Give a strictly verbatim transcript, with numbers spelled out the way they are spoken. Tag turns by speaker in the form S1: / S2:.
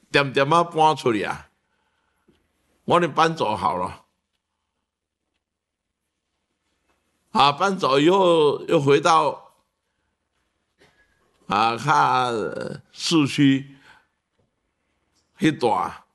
S1: 点点啊搬出去啊，我们搬走好了。啊，搬走以后又回到啊，较市区迄带